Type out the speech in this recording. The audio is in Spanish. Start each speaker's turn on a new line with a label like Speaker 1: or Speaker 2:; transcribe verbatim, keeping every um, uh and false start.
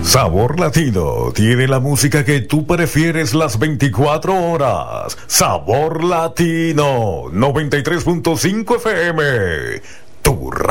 Speaker 1: Sabor Latino tiene la música que tú prefieres las veinticuatro horas. Sabor Latino noventa y tres punto cinco F M. Tu radio.